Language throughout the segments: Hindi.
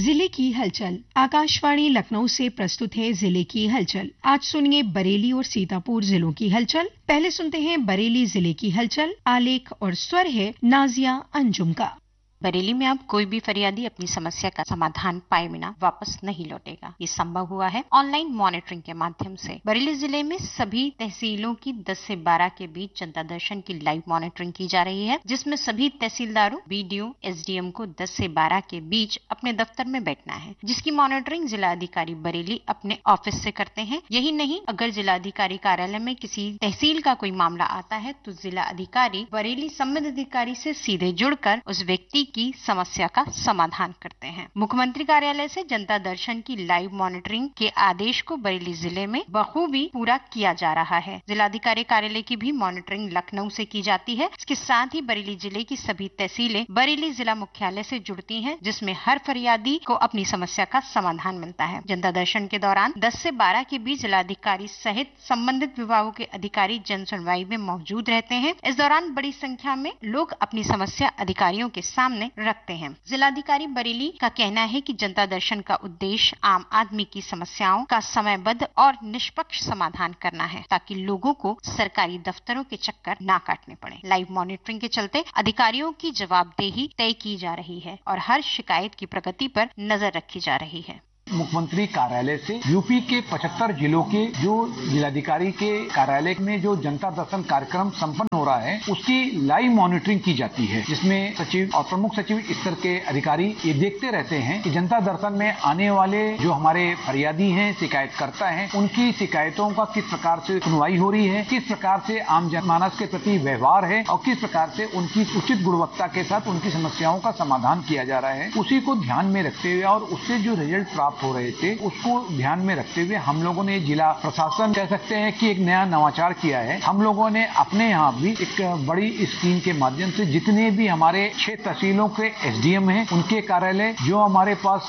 जिले की हलचल। आकाशवाणी लखनऊ से प्रस्तुत है जिले की हलचल। आज सुनिए बरेली और सीतापुर जिलों की हलचल। पहले सुनते हैं बरेली जिले की हलचल। आलेख और स्वर है नाजिया अंजुम का। बरेली में अब कोई भी फरियादी अपनी समस्या का समाधान पाए बिना वापस नहीं लौटेगा। ये संभव हुआ है ऑनलाइन मॉनिटरिंग के माध्यम से। बरेली जिले में सभी तहसीलों की 10 से 12 के बीच जनता दर्शन की लाइव मॉनिटरिंग की जा रही है, जिसमें सभी तहसीलदारों, बीडीओ, एसडीएम को 10 से 12 के बीच अपने दफ्तर में बैठना है, जिसकी मॉनिटरिंग जिला अधिकारी बरेली अपने ऑफिस से करते हैं। यही नहीं, अगर जिला अधिकारी कार्यालय में किसी तहसील का कोई मामला आता है तो जिला अधिकारी बरेली संबंधित अधिकारी से सीधे जुड़कर उस व्यक्ति की समस्या का समाधान करते हैं। मुख्यमंत्री कार्यालय से जनता दर्शन की लाइव मॉनिटरिंग के आदेश को बरेली जिले में बखूबी पूरा किया जा रहा है। जिलाधिकारी कार्यालय की भी मॉनिटरिंग लखनऊ से की जाती है। इसके साथ ही बरेली जिले की सभी तहसीलें बरेली जिला मुख्यालय से जुड़ती हैं, जिसमें हर फरियादी को अपनी समस्या का समाधान मिलता है। जनता दर्शन के दौरान 10 से 12 के बीच जिलाधिकारी सहित संबंधित विभागों के अधिकारी जन सुनवाई में मौजूद रहते हैं। इस दौरान बड़ी संख्या में लोग अपनी समस्या अधिकारियों के सामने रखते हैं। जिलाधिकारी बरेली का कहना है कि जनता दर्शन का उद्देश्य आम आदमी की समस्याओं का समयबद्ध और निष्पक्ष समाधान करना है, ताकि लोगों को सरकारी दफ्तरों के चक्कर ना काटने पड़े। लाइव मॉनिटरिंग के चलते अधिकारियों की जवाबदेही तय की जा रही है और हर शिकायत की प्रगति पर नजर रखी जा रही है। मुख्यमंत्री कार्यालय से यूपी के 75 जिलों के जो जिलाधिकारी के कार्यालय में जो जनता दर्शन कार्यक्रम संपन्न हो रहा है, उसकी लाइव मॉनिटरिंग की जाती है, जिसमें सचिव और प्रमुख सचिव स्तर के अधिकारी ये देखते रहते हैं कि जनता दर्शन में आने वाले जो हमारे फरियादी हैं, शिकायतकर्ता हैं, उनकी शिकायतों का किस प्रकार से सुनवाई हो रही है, किस प्रकार से आम जनमानस के प्रति व्यवहार है और किस प्रकार से उनकी उचित गुणवत्ता के साथ उनकी समस्याओं का समाधान किया जा रहा है। उसी को ध्यान में रखते हुए और उससे जो रिजल्ट प्राप्त हो रहे थे उसको ध्यान में रखते हुए हम लोगों ने जिला प्रशासन कह सकते हैं कि एक नया नवाचार किया है। हम लोगों ने अपने यहाँ भी एक बड़ी स्कीम के माध्यम से जितने भी हमारे 6 तहसीलों के एसडीएम हैं, उनके कार्यालय, जो हमारे पास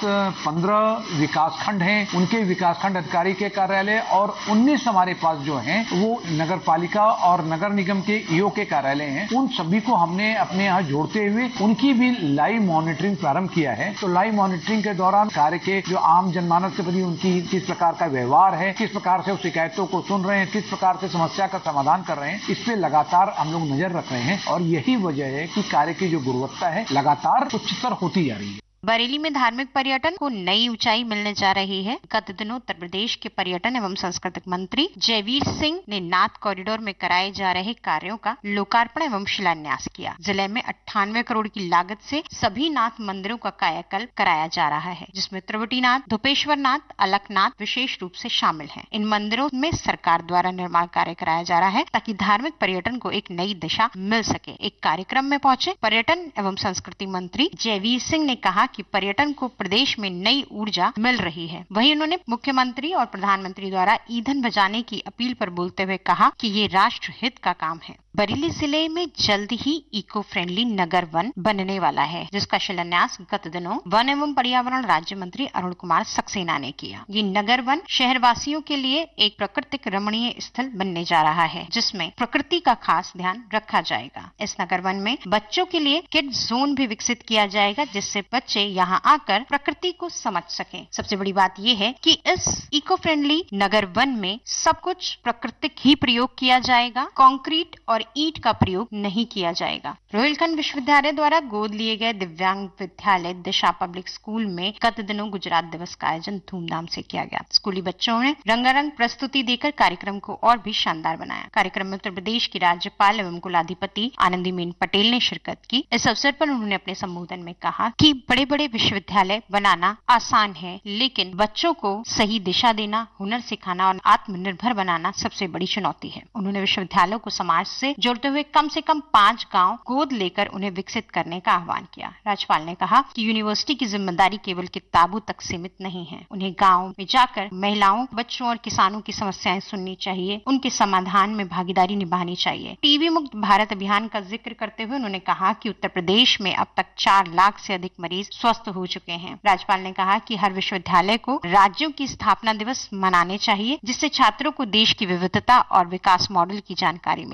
15 विकास खंड हैं, उनके विकास खंड अधिकारी के कार्यालय और 19 हमारे पास जो हैं वो नगर पालिका और नगर निगम के ईओ के कार्यालय हैं, उन सभी को हमने अपने यहाँ जोड़ते हुए उनकी भी लाइव मॉनिटरिंग प्रारंभ किया है। तो लाइव मॉनिटरिंग के दौरान कार्य के जो आम जनमानस के प्रति उनकी किस प्रकार का व्यवहार है, किस प्रकार से उस शिकायतों को सुन रहे हैं, किस प्रकार से समस्या का समाधान कर रहे हैं, इस पे लगातार हम लोग नजर रख रहे हैं और यही वजह है कि कार्य की जो गुणवत्ता है लगातार उच्चतर होती जा रही है। बरेली में धार्मिक पर्यटन को नई ऊंचाई मिलने जा रही है। गत दिनों उत्तर प्रदेश के पर्यटन एवं संस्कृति मंत्री जयवीर सिंह ने नाथ कॉरिडोर में कराए जा रहे कार्यों का लोकार्पण एवं शिलान्यास किया। जिले में 98 करोड़ की लागत से सभी नाथ मंदिरों का कायाकल्प कराया जा रहा है, जिसमें त्रिवटीनाथ, धुपेश्वर नाथ, अलकनाथ विशेष रूप से शामिल हैं। इन मंदिरों में सरकार द्वारा निर्माण कार्य कराया जा रहा है, ताकि धार्मिक पर्यटन को एक नई दिशा मिल सके। एक कार्यक्रम में पहुंचे पर्यटन एवं संस्कृति मंत्री जयवीर सिंह ने कहा कि पर्यटन को प्रदेश में नई ऊर्जा मिल रही है। वहीं उन्होंने मुख्यमंत्री और प्रधानमंत्री द्वारा ईंधन बचाने की अपील पर बोलते हुए कहा कि ये राष्ट्र हित का काम है। बरेली जिले में जल्द ही इको फ्रेंडली नगर वन बनने वाला है, जिसका शिलान्यास गत दिनों वन एवं पर्यावरण राज्य मंत्री अरुण कुमार सक्सेना ने किया। ये नगर वन शहरवासियों के लिए एक प्राकृतिक रमणीय स्थल बनने जा रहा है, जिसमें प्रकृति का खास ध्यान रखा जाएगा। इस नगर वन में बच्चों के लिए किड्स जोन भी विकसित किया जाएगा, जिससे बच्चे यहाँ आकर प्रकृति को समझ सके। सबसे बड़ी बात यह है कि इस इको फ्रेंडली नगर वन में सब कुछ प्राकृतिक ही प्रयोग किया जाएगा, कंक्रीट और ईंट का प्रयोग नहीं किया जाएगा। रोहिलखंड विश्वविद्यालय द्वारा गोद लिए गए दिव्यांग विद्यालय दिशा पब्लिक स्कूल में गत दिनों गुजरात दिवस का आयोजन धूमधाम से किया गया। स्कूली बच्चों ने रंगारंग प्रस्तुति देकर कार्यक्रम को और भी शानदार बनाया। कार्यक्रम में उत्तर प्रदेश की राज्यपाल एवं कुलाधिपति आनंदीबेन पटेल ने शिरकत की। इस अवसर पर उन्होंने अपने संबोधन में कहा कि बड़े बड़े विश्वविद्यालय बनाना आसान है, लेकिन बच्चों को सही दिशा देना, हुनर सिखाना और आत्मनिर्भर बनाना सबसे बड़ी चुनौती है। उन्होंने विश्वविद्यालयों को समाज से जोड़ते हुए कम से कम 5 गांव गोद लेकर उन्हें विकसित करने का आह्वान किया। राज्यपाल ने कहा कि यूनिवर्सिटी की जिम्मेदारी केवल किताबों तक सीमित नहीं है। उन्हें गांव में जाकर महिलाओं, बच्चों और किसानों की समस्याएं सुननी चाहिए, उनके समाधान में भागीदारी निभानी चाहिए। टीबी मुक्त भारत अभियान का जिक्र करते हुए उन्होंने कहा कि उत्तर प्रदेश में अब तक 4 लाख से अधिक मरीज स्वस्थ हो चुके हैं। राज्यपाल ने कहा कि हर विश्वविद्यालय को राज्यों की स्थापना दिवस मनाने चाहिए, जिससे छात्रों को देश की विविधता और विकास मॉडल की जानकारी मिले। उन्होंने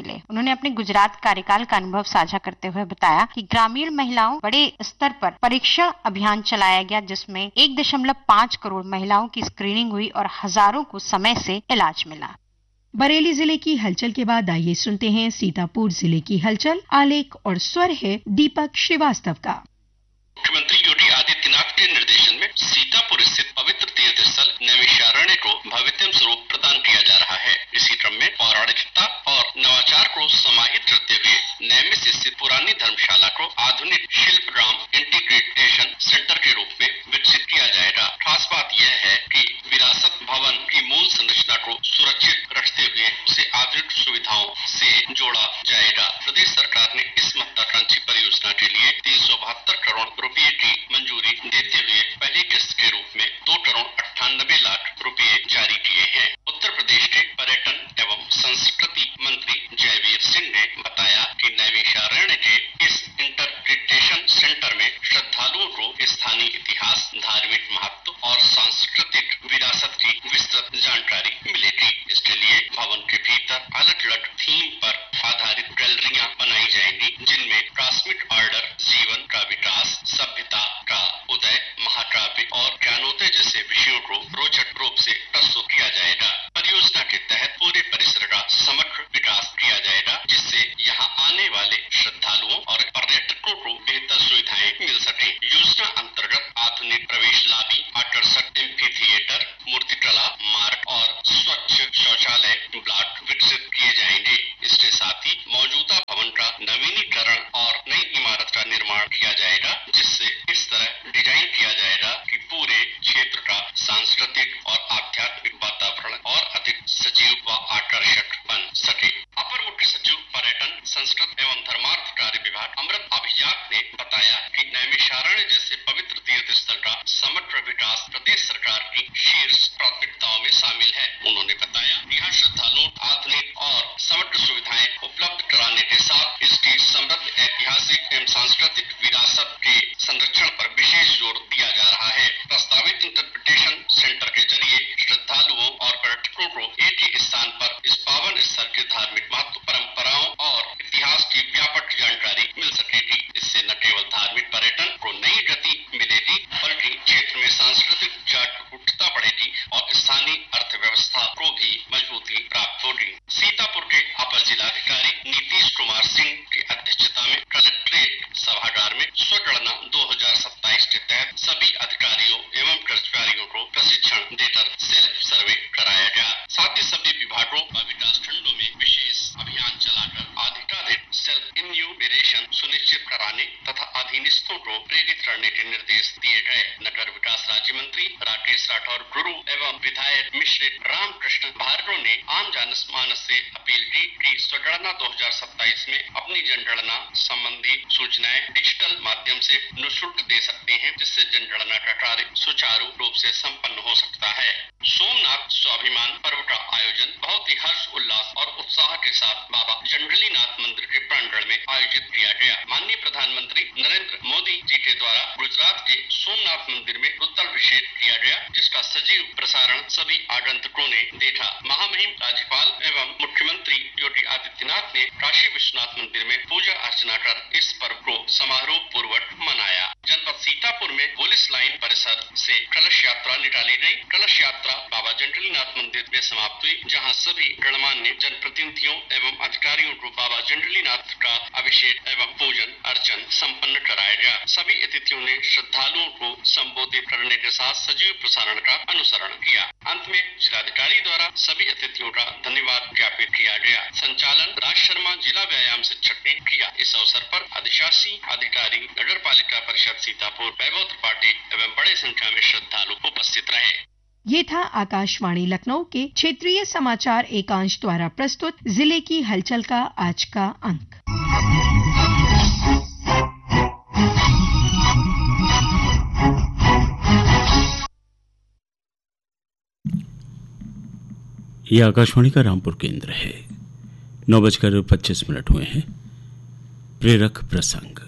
उन्होंने अपने गुजरात कार्यकाल का अनुभव साझा करते हुए बताया कि ग्रामीण महिलाओं बड़े स्तर पर परीक्षण अभियान चलाया गया, जिसमें 1.5 करोड़ महिलाओं की स्क्रीनिंग हुई और हजारों को समय से इलाज मिला। बरेली जिले की हलचल के बाद आइए सुनते हैं सीतापुर जिले की हलचल। आलेख और स्वर है दीपक श्रीवास्तव का। मुख्यमंत्री योगी आदित्यनाथ के निर्देशन में सीतापुर स्थित पवित्र तीर्थ स्थल नैमिषारण्य को भव्यतम स्वरूप प्रदान किया जा रहा है। इसी क्रम में पौराणिकता और नवाचार को समाहित करते हुए नैमिष स्थित पुरानी धर्मशाला को आधुनिक शिल्प ग्राम इंटीग्रेटेशन सेंटर के रूप में विकसित किया जाएगा। खास बात यह है कि विरासत भवन की मूल संरचना को सुरक्षित रखते हुए उसे आधुनिक सुविधाओं से जोड़ा जाएगा। प्रदेश सरकार ने इस महत्वाकांक्षी परियोजना के लिए 372 करोड़ रुपए की मंजूरी देते हुए पहली किस्त के रूप में 2,98,00,000 रुपए जारी किए हैं। उत्तर प्रदेश के पर्यटन एवं संस्कृति मंत्री जयवीर सिंह ने बताया कि नैमिषारण्य के इस इंटरप्रिटेशन सेंटर में श्रद्धालुओं को स्थानीय इतिहास, धार्मिक महत्व और सांस्कृतिक विरासत की विस्तृत जानकारी मिलेगी। इसके लिए भवन के भीतर अलग अलग थीम पर आधारित गैलरियां बनाई जाएंगी, जिनमें कॉस्मिक ऑर्डर, जीवन का विकास, सभ्यता का उदय, महाकाव्य और ज्ञानोदय जैसे विषयों को रोचक रूप से प्रस्तुत किया जाएगा। परियोजना के तहत पूरे परिसर का समग्र विकास किया जाएगा, जिससे यहाँ आने वाले श्रद्धालुओं और पर्यटकों को बेहतर सुविधाएं मिल सके। योजना अंतर्गत आधुनिक प्रवेश लॉबी, आकर्षक एम्फी थिएटर, मूर्तिकला मार्ग और स्वच्छ शौचालय ब्लॉक विकसित किए जाएंगे। इसके साथ ही मौजूदा भवन का नवीनीकरण और नई इमारत का निर्माण किया जाएगा, जिससे इस तरह डिजाइन किया जाएगा कि पूरे क्षेत्र का सांस्कृतिक और आध्यात्मिक वातावरण और अधिक सजीव व आकर्षक बन सके। अपर मुख्य सचिव पर्यटन, संस्कृति एवं धर्मार्थ कार्य विभाग अमृत अभिजात ने बताया कि नैमिषारण्य जैसे पवित्र तीर्थ स्थल का समग्र विकास प्रदेश सरकार की शीर्ष प्राथमिकताओं में शामिल है। उन्होंने बताया यहाँ श्रद्धालुओं आधुनिक और समग्र सुविधाएं उपलब्ध कराने के साथ इसकी समृद्ध ऐतिहासिक एवं सांस्कृतिक विरासत के संरक्षण पर विशेष जोर दिया जा रहा है। प्रस्तावित इंटरप्रिटेशन सेंटर के जरिए श्रद्धालुओं और पर्यटकों को एक ही स्थान पर इस पावन स्थल के धार्मिक महत्व, परंपराओं और इतिहास की व्यापक जानकारी मिल सकेगी। इससे न केवल धार्मिक पर्यटन को नई गति मिलेगी, बल्कि क्षेत्र में सांस्कृतिक जागरूकता बढ़ेगी और स्थानीय अर्थव्यवस्था को भी मजबूती प्राप्त होगी। सीतापुर के अपर जिलाधिकारी नीतीश कुमार सिंह की अध्यक्षता में कलेक्ट्रेट सभागार में स्वगणना 2027 के तहत सभी अधिकारियों एवं कर्मचारियों को प्रशिक्षण देकर सेल्फ सर्वे कराया गया। साथ ही सभी विभागों व विकास खंडों में विशेष अभियान चलाकर अधिकाधिक सेल्फ इन्यूमरेशन सुनिश्चित कराने तथा अधीनस्थों को प्रेरित करने के निर्देश दिए गए। नगर विकास राज्य मंत्री राकेश राठौर गुरु एवं विधायक मिश्रित रामकृष्ण भार्गव ने आम जनमानस से अपील की कि स्वगणना 2027 में अपनी जनगणना संबंधी सूचनाएं डिजिटल माध्यम से निःशुल्क दे सकते हैं, जिससे जनगणना का कार्य सुचारू रूप से संपन्न हो सकता है। सोमनाथ स्वाभिमान पर्व का आयोजन बहुत ही हर्ष उल्लास और उत्साह के साथ बाबा जंगलीनाथ मंदिर के प्रांगण में आयोजित किया गया। माननीय प्रधानमंत्री नरेंद्र मोदी जी के द्वारा गुजरात के सोमनाथ मंदिर में रुद्राभिषेक किया गया, जिसका सजीव प्रसारण सभी आगंतुकों ने देखा। महामहिम राज्यपाल एवं मुख्यमंत्री योगी आदित्यनाथ ने काशी विश्वनाथ मंदिर में पूजा अर्चना कर इस पर्व को समारोह पूर्वक मनाया। जनपद सीतापुर में पुलिस लाइन परिसर से कलश यात्रा निकाली गई। कलश यात्रा बाबा जंगलीनाथ मंदिर में समाप्त हुई, जहां सभी गणमान्य जनप्रतिनिधियों एवं अधिकारियों को बाबा जंगलीनाथ का अभिषेक एवं पूजन अर्चन संपन्न कराया गया। सभी अतिथियों ने श्रद्धालुओं को संबोधित करने के साथ सजीव प्रसारण का अनुसरण किया। अंत में जिलाधिकारी द्वारा सभी अतिथियों का धन्यवाद ज्ञापित किया गया। संचालन राज शर्मा जिला व्यायाम शिक्षक ने किया। इस अवसर पर अधिशासी अधिकारी, नगर पालिका परिषद सीतापुर, वैभव त्रिपाठी एवं बड़े संख्या में श्रद्धालु उपस्थित रहे। ये था आकाशवाणी लखनऊ के क्षेत्रीय समाचार एकांश द्वारा प्रस्तुत जिले की हलचल का आज का अंक। यह आकाशवाणी का रामपुर केंद्र है। 9:25 हुए हैं। प्रेरक प्रसंग।